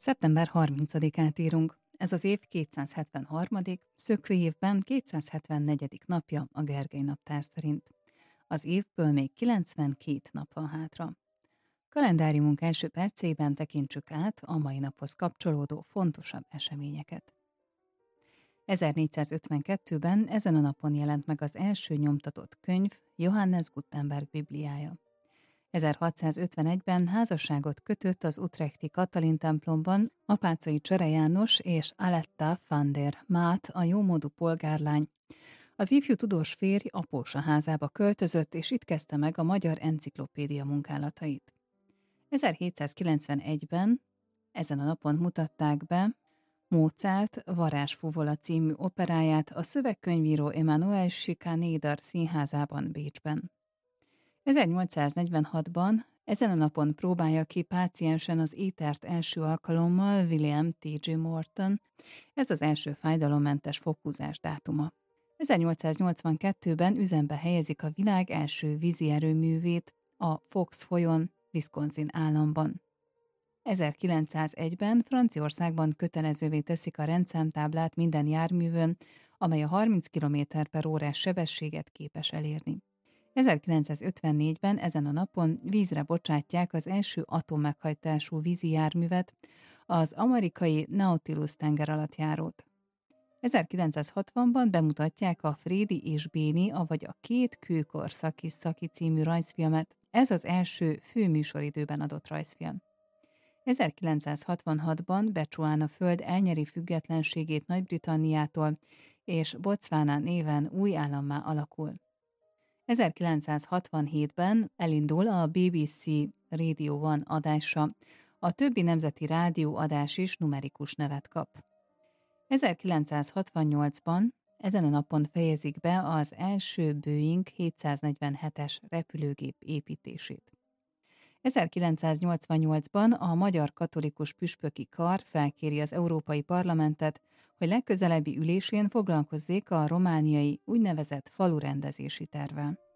Szeptember 30-át írunk. Ez az év 273., szökőévben 274. napja a Gergely naptár szerint. Az évből még 92 nap van hátra. Kalendáriumunk első percében tekintsük át a mai naphoz kapcsolódó fontosabb eseményeket. 1452-ben ezen a napon jelent meg az első nyomtatott könyv, Johannes Gutenberg Bibliája. 1651-ben házasságot kötött az utrechti Katalin templomban Apáczai Csere János és Aletta van der Maat, a jómódú polgárlány. Az ifjú tudós férj apósa házába költözött, és itt kezdte meg a Magyar Enciklopédia munkálatait. 1791-ben ezen a napon mutatták be Mozart Varázsfuvola című operáját a szövegkönyvíró Emanuel Schikaneder színházában Bécsben. 1846-ban ezen a napon próbálja ki páciensen az étert első alkalommal William T.G. Morton, ez az első fájdalommentes fokhúzás dátuma. 1882-ben üzembe helyezik a világ első vízi erőművét a Fox folyón, Wisconsin államban. 1901-ben Franciaországban kötelezővé teszik a rendszámtáblát minden járművön, amely a 30 km/órás sebességet képes elérni. 1954-ben ezen a napon vízre bocsátják az első atommeghajtású vízi járművet, az amerikai Nautilus tengeralattjárót. 1960-ban bemutatják a Frédi és Béni, avagy a két kőkor Szaki című rajzfilmet, ez az első főműsoridőben adott rajzfilm. 1966-ban Becsuána föld elnyeri függetlenségét Nagy-Britanniától, és Botswana néven új állammá alakul. 1967-ben elindul a BBC Radio One adása, a többi nemzeti rádióadás is numerikus nevet kap. 1968-ban ezen a napon fejezik be az első Boeing 747-es repülőgép építését. 1988-ban a Magyar Katolikus Püspöki Kar felkéri az Európai Parlamentet, hogy legközelebbi ülésén foglalkozzék a romániai úgynevezett falurendezési tervvel.